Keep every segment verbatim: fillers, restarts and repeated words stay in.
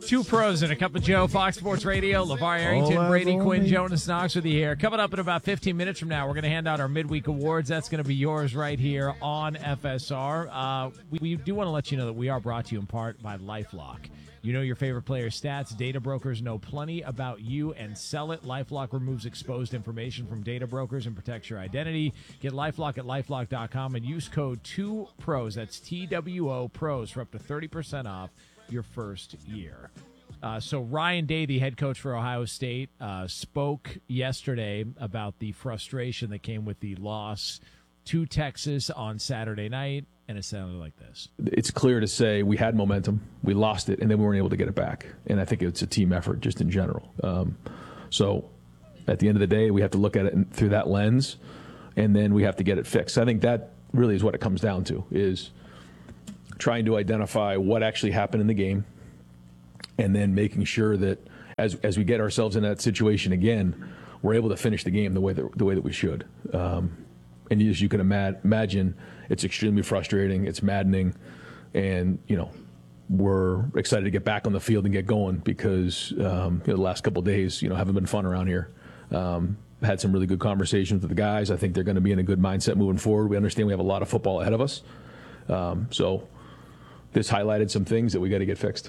Two pros and a cup of Joe, Fox Sports Radio. LeVar Arrington, All Brady eyes on Quinn, me. Jonas Knox with you here. Coming up in about fifteen minutes from now, we're going to hand out our midweek awards. That's going to be yours right here on F S R. Uh, we, we do want to let you know that we are brought to you in part by LifeLock. You know your favorite player's stats. Data brokers know plenty about you and sell it. LifeLock removes exposed information from data brokers and protects your identity. Get LifeLock at lifelock dot com and use code two pros. That's T W O pros for up to thirty percent off your first year. Uh, so Ryan Day, the head coach for Ohio State, uh, spoke yesterday about the frustration that came with the loss to Texas on Saturday night, and it sounded like this. It's clear to say we had momentum, we lost it, and then we weren't able to get it back. And I think it's a team effort just in general. Um, so at the end of the day, we have to look at it in, through that lens, and then we have to get it fixed. I think that really is what it comes down to, is trying to identify what actually happened in the game, and then making sure that as as we get ourselves in that situation again, we're able to finish the game the way that the way that we should. Um, and as you can ima- imagine, it's extremely frustrating. It's maddening, and you know we're excited to get back on the field and get going because um, you know, the last couple of days, you know, haven't been fun around here. Um, had some really good conversations with the guys. I think they're going to be in a good mindset moving forward. We understand we have a lot of football ahead of us, um, so. This highlighted some things that we got to get fixed.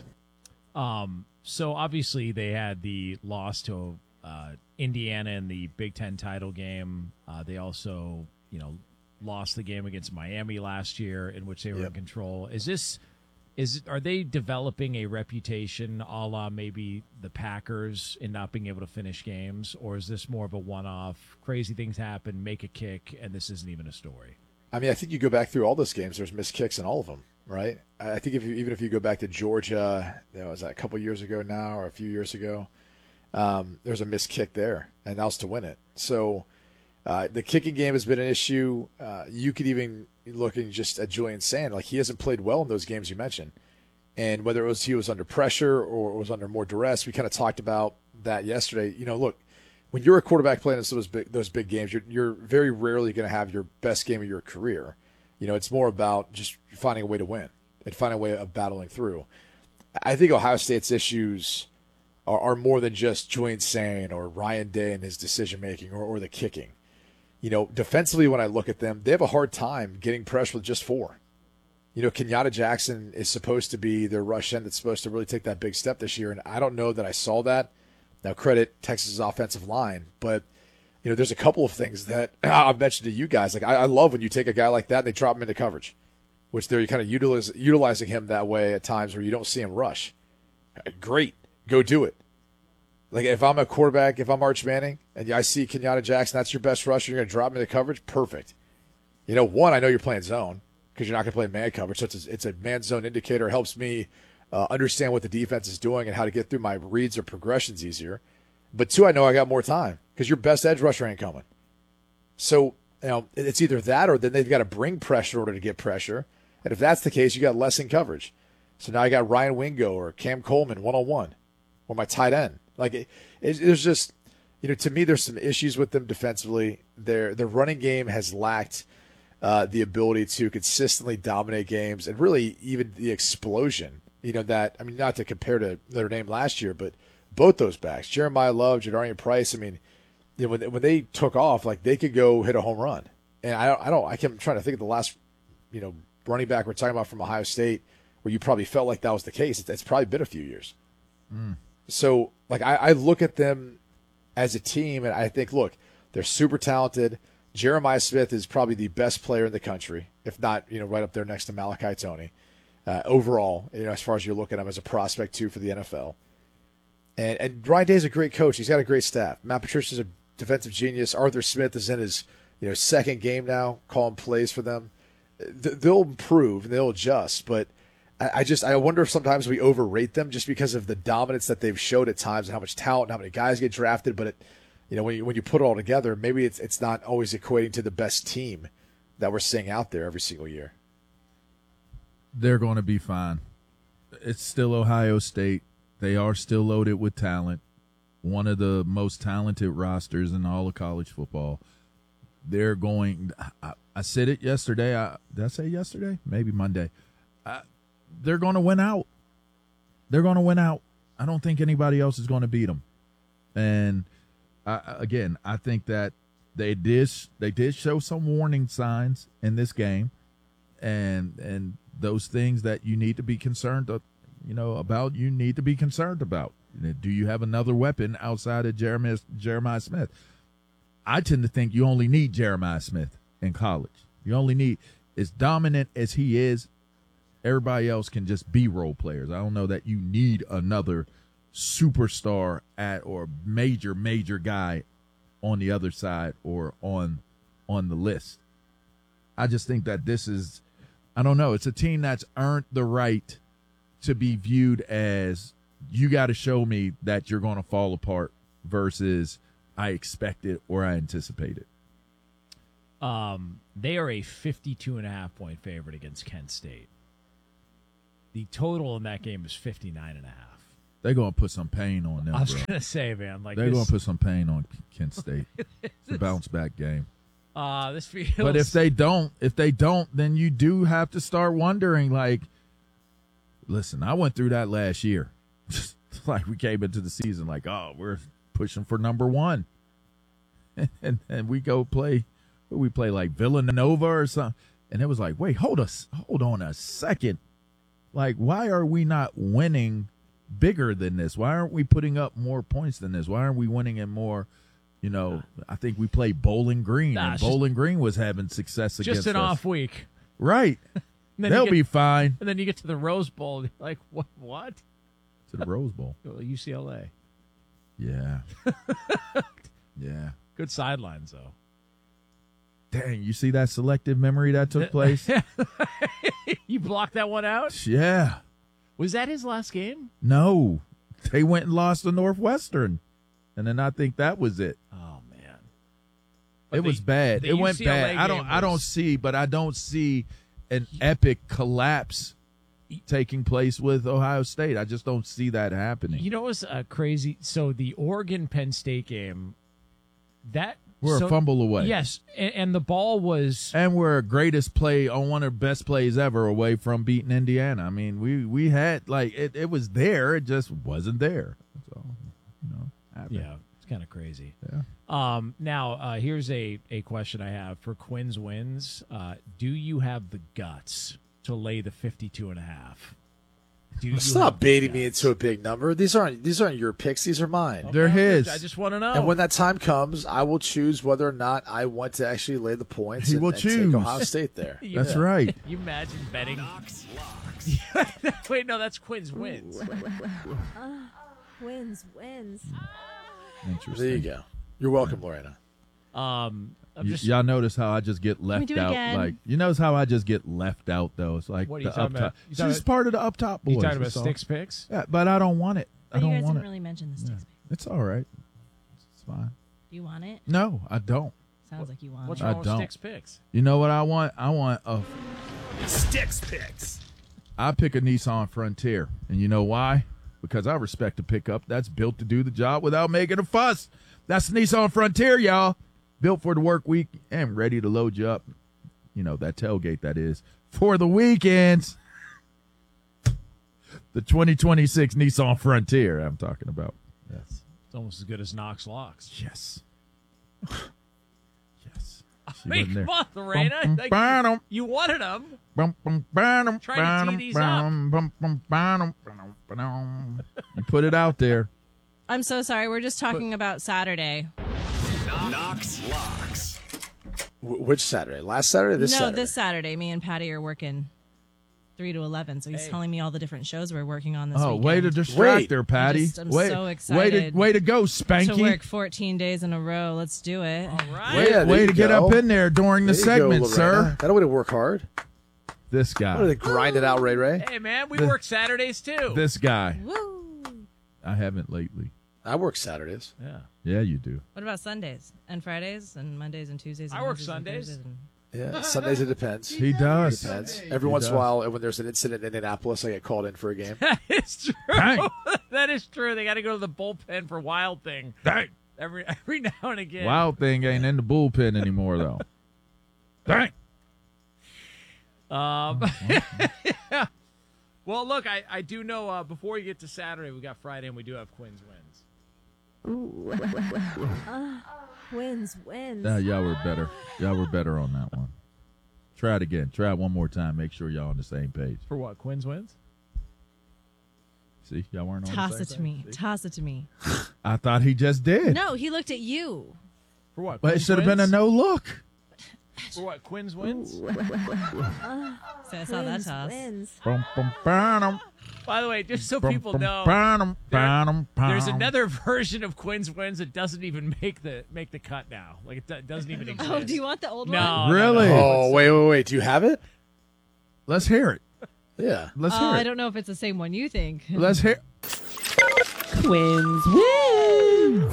Um, so obviously they had the loss to uh, Indiana in the Big Ten title game. Uh, they also, you know, lost the game against Miami last year, in which they were Yep. in control. Is this, is are they developing a reputation, a la maybe the Packers, in not being able to finish games, or is this more of a one-off? Crazy things happen, make a kick, and this isn't even a story. I mean, I think you go back through all those games. There's missed kicks in all of them, right? I think if you, even if you go back to Georgia, you know, was that a couple years ago now or a few years ago, um, there's a missed kick there, and that was to win it. So uh, the kicking game has been an issue. Uh, you could even looking just at Julian Sand, like he hasn't played well in those games you mentioned, and whether it was he was under pressure or was under more duress, we kind of talked about that yesterday. You know, look. When you're a quarterback playing those big those big games, you're you're very rarely going to have your best game of your career. You know, it's more about just finding a way to win and finding a way of battling through. I think Ohio State's issues are, are more than just Julian Sane or Ryan Day and his decision making or, or the kicking. You know, defensively, when I look at them, they have a hard time getting pressure with just four. You know, Kenyatta Jackson is supposed to be their rush end that's supposed to really take that big step this year, and I don't know that I saw that. Now, credit Texas's offensive line, but you know, there's a couple of things that I've mentioned to you guys. Like, I, I love when you take a guy like that and they drop him into coverage, which they're kind of utilize, utilizing him that way at times where you don't see him rush. Great, go do it. Like, if I'm a quarterback, if I'm Arch Manning, and I see Kenyatta Jackson, that's your best rusher, you're going to drop him into coverage, perfect. You know, one, I know you're playing zone because you're not going to play man coverage, so it's a, it's a man zone indicator. It helps me Uh, understand what the defense is doing and how to get through my reads or progressions easier. But two, I know I got more time because your best edge rusher ain't coming. So, you know, it's either that or then they've got to bring pressure in order to get pressure. And if that's the case, you got less in coverage. So now I got Ryan Wingo or Cam Coleman one-on-one or my tight end. Like, it, it, there's just, you know, to me, there's some issues with them defensively. Their, their running game has lacked uh, the ability to consistently dominate games and really even the explosion. You know, that, I mean, not to compare to Notre Dame last year, but both those backs, Jeremiah Love, Jadarian Price, I mean, you know, when, when they took off, like, they could go hit a home run. And I don't, I don't, I kept trying to think of the last, you know, running back we're talking about from Ohio State where you probably felt like that was the case. It's, it's probably been a few years. Mm. So, like, I, I look at them as a team and I think, look, they're super talented. Jeremiah Smith is probably the best player in the country, if not, you know, right up there next to Malachi Toney. Uh, overall, you know, as far as you're looking at him as a prospect too for the N F L, and and Ryan Day's a great coach. He's got a great staff. Matt Patricia's a defensive genius. Arthur Smith is in his you know second game now, calling plays for them. They'll improve and they'll adjust, but I, I just I wonder if sometimes we overrate them just because of the dominance that they've showed at times and how much talent, and how many guys get drafted. But it, you know, when you when you put it all together, maybe it's it's not always equating to the best team that we're seeing out there every single year. They're going to be fine. It's still Ohio State. They are still loaded with talent. One of the most talented rosters in all of college football. They're going I, I said it yesterday. I, did I say yesterday? Maybe Monday. I, they're going to win out. They're going to win out. I don't think anybody else is going to beat them. And I, again, I think that they did they did show some warning signs in this game, and and those things that you need to be concerned, of, you know, about. You need to be concerned about. Do you have another weapon outside of Jeremiah Jeremiah Smith? I tend to think you only need Jeremiah Smith in college. You only need, as dominant as he is, everybody else can just be role players. I don't know that you need another superstar at or major, major guy on the other side or on on the list. I just think that this is, I don't know, it's a team that's earned the right to be viewed as, you got to show me that you're going to fall apart versus I expect it or I anticipate it. Um, they are a fifty-two and a half point favorite against Kent State. The total in that game is fifty-nine and a half. They're going to put some pain on them, I was bro. going to say, man, like They're this, going to put some pain on Kent State. It's a bounce back game. uh, this feels. But if they don't, if they don't, then you do have to start wondering, like, listen, I went through that last year. Like, we came into the season like, oh, we're pushing for number one. And, and, and we go play, we play like Villanova or something. And it was like, wait, hold us, hold on a second. Like, why are we not winning bigger than this? Why aren't we putting up more points than this? Why aren't we winning in more, you know, I think we played Bowling Green, Nah, and it's Bowling Green was having success against just an us. off week. Right. Then They'll you get, be fine. And then you get to the Rose Bowl, and you're like, what? What? To the Rose Bowl. Well, U C L A. Yeah. Yeah. Good sidelines, though. Dang, you see that selective memory that took place? You blocked that one out? Yeah. Was that his last game? No. They went and lost to Northwestern. And then I think that was it. Oh, man. But It the- was bad. the It went U C L A bad. I don't game I don't was- see, but I don't see an epic collapse taking place with Ohio State. I just don't see that happening. You know what's uh, crazy? So the Oregon-Penn State game, that We're so, a fumble away. Yes, and, and the ball was And we're a greatest play on one of the best plays ever away from beating Indiana. I mean, we, we had, like, it, it was there. It just wasn't there. That's all. You know, happened. yeah, it's kind of crazy. Yeah. Um, now uh, here's a a question I have for Quinn's wins. Uh, do you have the guts to lay the fifty-two and a half? Do you Stop have the baiting me guts? into a big number. These aren't these aren't your picks. These are mine. They're his. I just want to know. And when that time comes, I will choose whether or not I want to actually lay the points. He and, will and choose. take Ohio State there. You- That's right. You imagine betting. Wait, no, that's Quinn's wins. Wins, wins. Interesting. There you go. You're welcome, Lorena. Um, I'm Y- just y'all notice how I just get left do it out? again? Like, you notice how I just get left out, though? It's like What are you the talking up about? top. You talking She's about- part of the up top boys. you talking about that's all. sticks picks? Yeah, but I don't want it. I But you don't guys want didn't it. really mention the Yeah. sticks. It's all right. It's fine. Do you want it? No, I don't. Sounds like you want What's it. I wrong with don't. sticks picks? You know what I want? I want a. Sticks Picks. I pick a Nissan Frontier, and you know why? Because I respect a pickup that's built to do the job without making a fuss. That's the Nissan Frontier, y'all. Built for the work week and ready to load you up. You know, that tailgate, that is, for the weekends. The twenty twenty-six Nissan Frontier I'm talking about. Yes. It's almost as good as Knox Locks. Yes. Yes. She Hey, wasn't there. come on, Lorena. Bum, Like, bum, bum, you wanted them. bum, bum, bum, Trying to tee bum, these up. bum, bum, bum, bum, bum, bum. You put it out there. I'm so sorry. We're just talking about Saturday. Knox Locks. Wh- which Saturday? Last Saturday? This no, Saturday? this Saturday. Me and Patty are working three to eleven. So he's Hey. telling me all the different shows we're working on this Oh, weekend. way to distract Wait. her, Patty. just- I'm way, so way to excited way to go, to Spanky. work fourteen days in a row. Let's do it. All right. Way, Yeah, there way you to get go. up in there during the There you go, segment, sir. Lorena. That way to work hard. This What are guy. they grind it out, Ray Ray? Hey, man, we The- work Saturdays too. This guy. Woo! I haven't lately. I work Saturdays. yeah. Yeah, you do. What about Sundays and Fridays and Mondays and Tuesdays? And I work Wednesdays and Sundays. Thursdays and- Yeah, Sundays it depends. He does. Depends. Every He once in a does. while, when there's an incident in Indianapolis, I get called in for a game. That is true. Dang. That is true. They got to go to the bullpen for Wild Thing Dang. every every now and again. Wild thing ain't in the bullpen anymore, though. Dang. Um, Well, look, I, I do know uh, before we get to Saturday, we got Friday, and we do have Quinn's wins. uh, wins, wins. Nah, y'all were better. Y'all were better on that one. Try it again. Try it one more time. Make sure y'all on the same page. For what? Quinn's wins? See, y'all weren't on Toss the it same to me. page? See? Toss it to me. I thought he just did. No, he looked at you. For what? But it Quinn's should have been a wins? no look. For what? Quinn's wins? So I saw that toss. Bum, bum, bum, By the way, just so bum, people bum, know, bum, there- bum, bum. there's another version of Quinn's wins that doesn't even make the make the cut now. Like it do- doesn't even exist. Oh, do you want the old No, one? no, Really? no. Oh, wait, wait, wait. Do you have it? Let's hear it. Yeah. Let's Uh, hear I it. don't know if it's the same one you think. Let's hear. Twins win.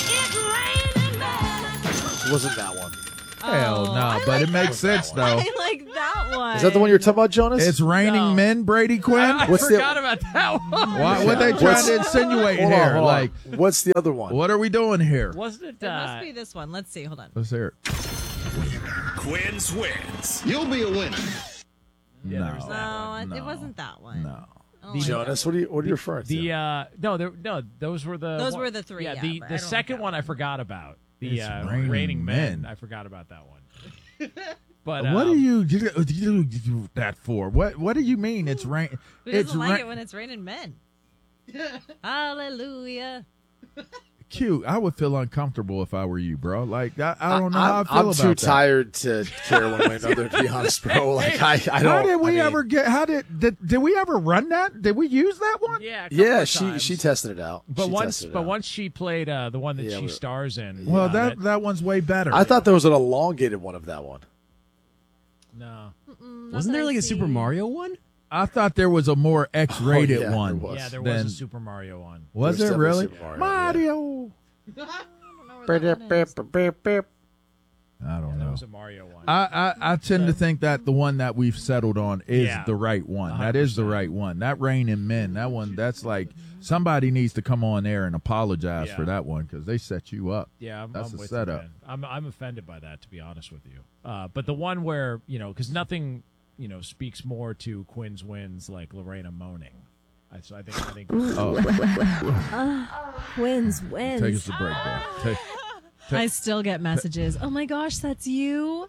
It wasn't that one. Hell Oh, no, I but like it makes sense though. I like that one. Is that the one you're talking about, Jonas? It's raining No. men, Brady Quinn. I What's the- forgot about that one. Why, what they trying What's- to insinuate Hold on, here? hold on. Like, What's the other one? what are we doing here? Wasn't it? It Uh, must be this one. Let's see. Hold on. Let's hear it. Quinn's wins. You'll be a winner. Yeah, no, there was that No, one. it- no, it wasn't that one. No. Oh, Jonas, what are you, what are you referring to? The uh, no, there, no, those were the Those one- were the three, Yeah, yeah, the but I the don't second like that one I one. forgot about. The It's uh, Raining raining men. Men. I forgot about that one. But What um, do you do, do, do that for? What What do you mean? It's rain. Who It's doesn't like ra- it when it's raining men? Hallelujah. cute. I would feel uncomfortable if I were you, bro. Like I, I don't know I'm, how I feel I'm about too that. tired to care one way or another, to be honest, bro. Like I, I don't. How did we I mean, ever get? How did, did did we ever run that? Did we use that one? yeah, a couple Yeah, of she times. she tested it out. But She once, tested it but out. once she played uh, the one that Yeah, she but- stars in. Well, uh, that that one's way better. I thought there was an elongated one of that one. no. Wasn't there like a Super Mario one? I thought there was a more X-rated Oh, yeah, there one. was. Yeah, there than- was a Super Mario one. Was There's there really? definitely Super Mario, Mario. Beep, beep, beep. I don't Yeah, there know. was a Mario one. I, I, I tend to think that the one that we've settled on is Yeah. the right one. one That hundred is the percent. right one. That Rain in Men, that one, that's like somebody needs to come on there and apologize Yeah. for that one because they set you up. Yeah, I'm, That's I'm a with setup. you, man. I'm I'm offended by that, to be honest with you. Uh, but the one where you know, because nothing you know speaks more to Quinn's wins like Lorena moaning. I, so I think I think Oh, Wins, wins. take us a break, bro. Take, I still get messages. Oh my gosh, that's you.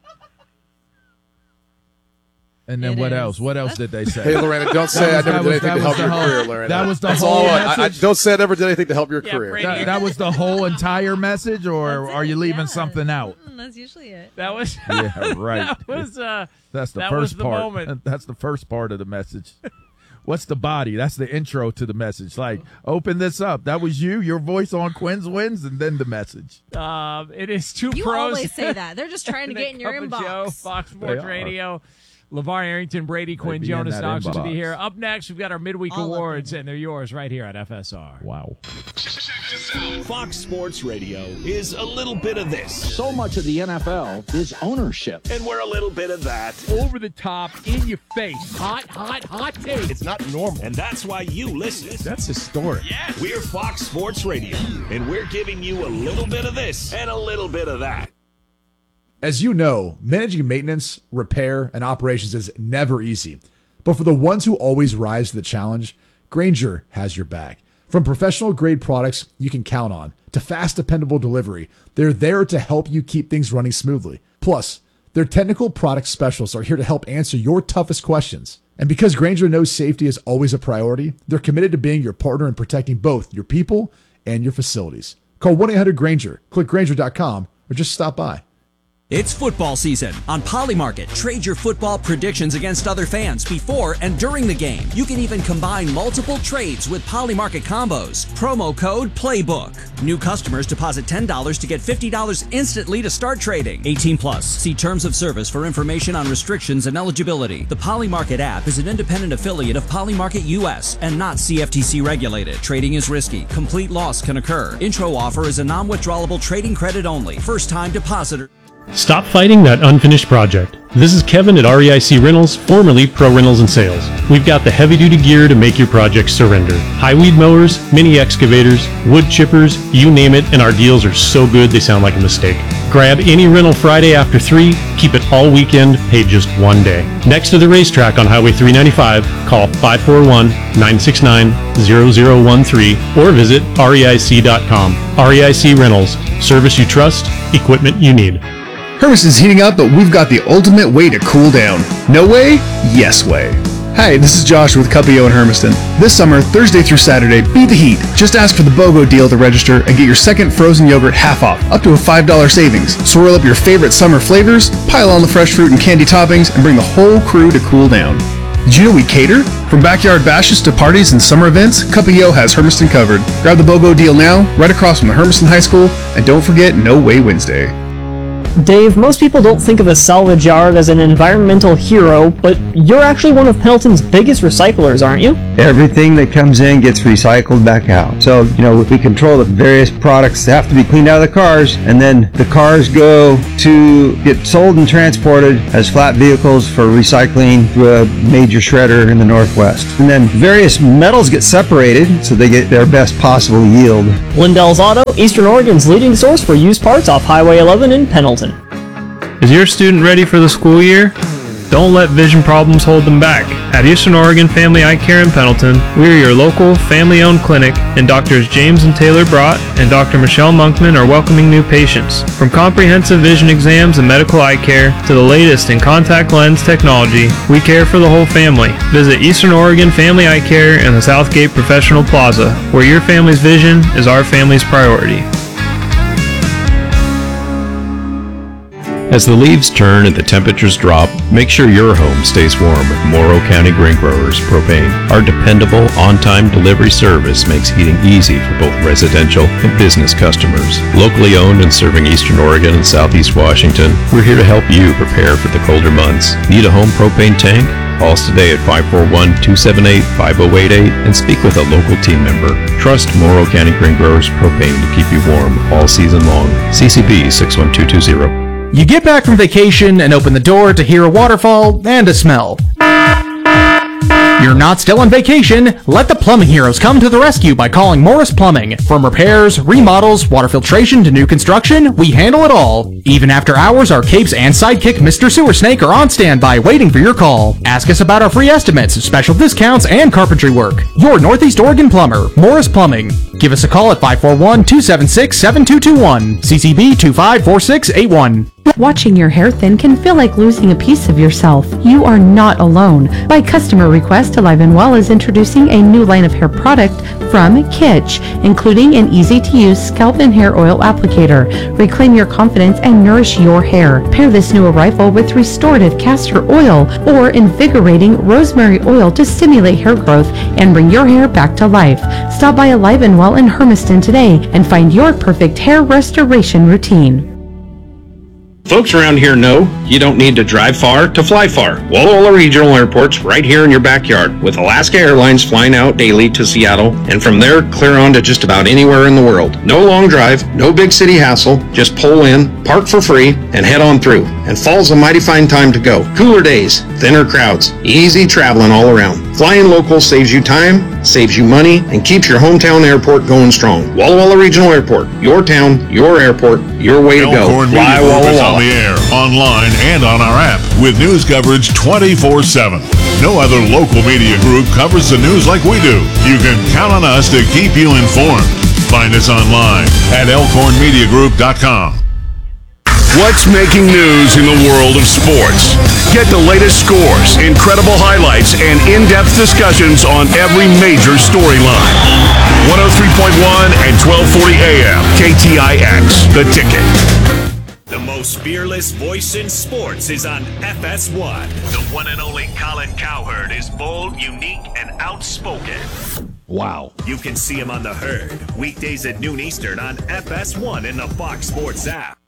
and then It what is. else? What else did they say? Hey, Lorena, don't say I was- never that did was- anything to that help was your the whole- career, Lorena. that was the That's whole all. I, I, message? don't say I never did anything to help your Yeah, career. Brady. that, that was the whole entire message, or That's are it, you leaving yeah. something out? Mm, that's usually it. that was Yeah, right. that was uh, That's the that first was the part. moment. That's the first part of the message. What's the body? That's the intro to the message. Like, open this up. That was you, your voice on Quinn's Wins, and then the message. Um, it is two You pros. always say that. They're just trying to and get a in your cup of inbox. Joe, Fox They Sports are. Radio. LeVar Arrington, Brady Quinn, be in Jonas that Knox will be inbox. here. Up next, we've got our midweek All of awards, them. and they're yours right here at F S R. Wow. Fox Sports Radio is a little bit of this, So much of the N F L is ownership. and we're a little bit of that. Over the top, in your face, hot, hot, hot take. It's not normal, and that's why you listen. That's historic. Yes, we're Fox Sports Radio, and we're giving you a little bit of this and a little bit of that. As you know, managing maintenance, repair, and operations is never easy. But for the ones who always rise to the challenge, Grainger has your back. From professional-grade products you can count on to fast, dependable delivery, they're there to help you keep things running smoothly. Plus, their technical product specialists are here to help answer your toughest questions. And because Grainger knows safety is always a priority, they're committed to being your partner in protecting both your people and your facilities. Call one eight hundred Grainger, click Grainger dot com, or just stop by. It's football season. On Polymarket, trade your football predictions against other fans before and during the game. You can even combine multiple trades with Polymarket combos. Promo code PLAYBOOK. New customers deposit ten dollars to get fifty dollars instantly to start trading. eighteen plus. See terms of service for information on restrictions and eligibility. The Polymarket app is an independent affiliate of Polymarket U S and not C F T C regulated. Trading is risky. Complete loss can occur. Intro offer is a non-withdrawable trading credit only. First time depositor. Stop fighting that unfinished project. This is Kevin at R E I C Rentals, formerly Pro Rentals and Sales. We've got the heavy-duty gear to make your projects surrender. High weed mowers, mini excavators, wood chippers, you name it, and our deals are so good they sound like a mistake. Grab any rental Friday after three, keep it all weekend, pay just one day. Next to the racetrack on Highway three ninety-five, call five four one, nine six nine, zero zero one three or visit R E I C dot com. R E I C Rentals. Service you trust, equipment you need. Hermiston's heating up, but we've got the ultimate way to cool down. No way? Yes way. Hi, this is Josh with Cuppio in Hermiston. This summer, Thursday through Saturday, beat the heat. Just ask for the BOGO deal to register and get your second frozen yogurt half off, up to a five dollars savings. Swirl up your favorite summer flavors, pile on the fresh fruit and candy toppings, and bring the whole crew to cool down. Did you know we cater? From backyard bashes to parties and summer events, Cuppio has Hermiston covered. Grab the BOGO deal now, right across from the Hermiston High School, and don't forget No Way Wednesday. Dave, most people don't think of a salvage yard as an environmental hero, but you're actually one of Pendleton's biggest recyclers, aren't you? Everything that comes in gets recycled back out. So, you know, we control the various products that have to be cleaned out of the cars, and then the cars go to get sold and transported as flat vehicles for recycling to a major shredder in the Northwest. And then various metals get separated so they get their best possible yield. Lindell's Auto, Eastern Oregon's leading source for used parts off Highway eleven in Pendleton. Is your student ready for the school year? Don't let vision problems hold them back. At Eastern Oregon Family Eye Care in Pendleton, we are your local, family-owned clinic, and Doctors James and Taylor Brott and Doctor Michelle Monkman are welcoming new patients. From comprehensive vision exams and medical eye care to the latest in contact lens technology, we care for the whole family. Visit Eastern Oregon Family Eye Care in the Southgate Professional Plaza, where your family's vision is our family's priority. As the leaves turn and the temperatures drop, make sure your home stays warm with Morrow County Grain Growers Propane. Our dependable, on-time delivery service makes heating easy for both residential and business customers. Locally owned and serving Eastern Oregon and Southeast Washington, we're here to help you prepare for the colder months. Need a home propane tank? Call us today at five four one, two seven eight, five zero eight eight and speak with a local team member. Trust Morrow County Grain Growers Propane to keep you warm all season long. C C B six one two two zero. You get back from vacation and open the door to hear a waterfall and a smell. You're not still on vacation. Let the plumbing heroes come to the rescue by calling Morris Plumbing. From repairs, remodels, water filtration to new construction, we handle it all. Even after hours, our capes and sidekick Mister Sewer Snake are on standby waiting for your call. Ask us about our free estimates, special discounts, and carpentry work. Your Northeast Oregon plumber, Morris Plumbing. Give us a call at five four one, two seven six, seven two two one, C C B two five four six eight one. Watching your hair thin can feel like losing a piece of yourself. You are not alone. By customer request, Alive and Well is introducing a new line of hair product from Kitsch, including an easy-to-use scalp and hair oil applicator. Reclaim your confidence and nourish your hair. Pair this new arrival with restorative castor oil or invigorating rosemary oil to stimulate hair growth and bring your hair back to life. Stop by Alive and Well in Hermiston today and find your perfect hair restoration routine. Folks around here know you don't need to drive far to fly far. Walla Walla Regional Airport's right here in your backyard, with Alaska Airlines flying out daily to Seattle, and from there clear on to just about anywhere in the world. No long drive, no big city hassle, just pull in, park for free, and head on through. And fall's a mighty fine time to go. Cooler days, thinner crowds, easy traveling all around. Flying local saves you time, saves you money, and keeps your hometown airport going strong. Walla Walla Regional Airport, your town, your airport, your way to go. Elkhorn Fly Media Walla Group is Walla. on the air, online, and on our app with news coverage twenty-four seven. No other local media group covers the news like we do. You can count on us to keep you informed. Find us online at elkhorn media group dot com. What's making news in the world of sports? Get the latest scores, incredible highlights, and in-depth discussions on every major storyline. one oh three point one and twelve forty A M, K T I X, The Ticket. The most fearless voice in sports is on F S one. The one and only Colin Cowherd is bold, unique, and outspoken. Wow. You can see him on The Herd, weekdays at noon Eastern on F S one in the Fox Sports app.